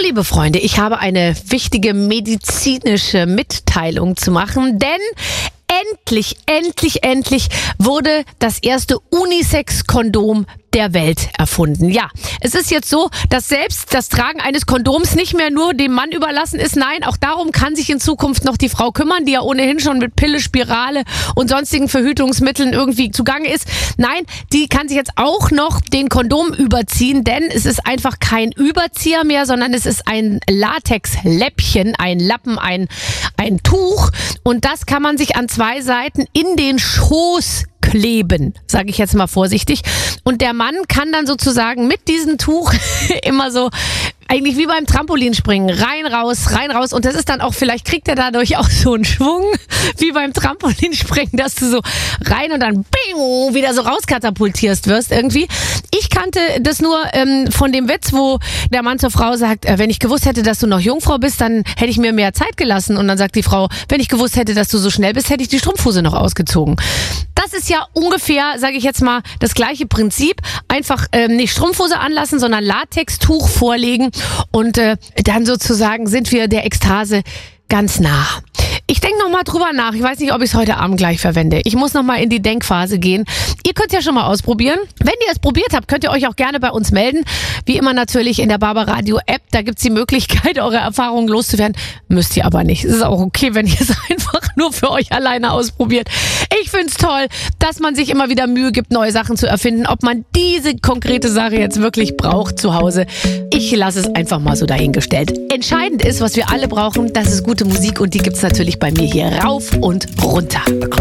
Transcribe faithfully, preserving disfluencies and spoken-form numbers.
liebe Freunde, ich habe eine wichtige medizinische Mitteilung zu machen, denn endlich, endlich, endlich wurde das erste Unisex-Kondom der Welt erfunden. Ja, es ist jetzt so, dass selbst das Tragen eines Kondoms nicht mehr nur dem Mann überlassen ist. Nein, auch darum kann sich in Zukunft noch die Frau kümmern, die ja ohnehin schon mit Pille, Spirale und sonstigen Verhütungsmitteln irgendwie zugange ist. Nein, die kann sich jetzt auch noch den Kondom überziehen, denn es ist einfach kein Überzieher mehr, sondern es ist ein Latexläppchen, ein Lappen, ein, ein Tuch. Und das kann man sich an zwei Seiten in den Schoß kleben, sage ich jetzt mal vorsichtig. Und der Mann kann dann sozusagen mit diesem Tuch immer so, eigentlich wie beim Trampolinspringen, rein, raus, rein, raus. Und das ist dann auch, vielleicht kriegt er dadurch auch so einen Schwung, wie beim Trampolinspringen, dass du so rein und dann bing, wieder so rauskatapultierst wirst irgendwie. Ich kannte das nur ähm, von dem Witz, wo der Mann zur Frau sagt, äh, wenn ich gewusst hätte, dass du noch Jungfrau bist, dann hätte ich mir mehr Zeit gelassen. Und dann sagt die Frau, wenn ich gewusst hätte, dass du so schnell bist, hätte ich die Strumpfhose noch ausgezogen. Das ist ja ungefähr, sage ich jetzt mal, das gleiche Prinzip. Einfach ähm, nicht Strumpfhose anlassen, sondern Latextuch vorlegen. Und äh, dann sozusagen sind wir der Ekstase ganz nah. Ich denke noch mal drüber nach. Ich weiß nicht, ob ich es heute Abend gleich verwende. Ich muss noch mal in die Denkphase gehen. Ihr könnt ja schon mal ausprobieren. Wenn ihr es probiert habt, könnt ihr euch auch gerne bei uns melden. Wie immer natürlich in der Barbaradio App. Da gibt's die Möglichkeit, eure Erfahrungen loszuwerden. Müsst ihr aber nicht. Es ist auch okay, wenn ihr es einfach nur für euch alleine ausprobiert. Ich find's toll, dass man sich immer wieder Mühe gibt, neue Sachen zu erfinden. Ob man diese konkrete Sache jetzt wirklich braucht zu Hause, ich lasse es einfach mal so dahingestellt. Entscheidend ist, was wir alle brauchen, das ist gute Musik und die gibt's natürlich bei mir hier rauf und runter.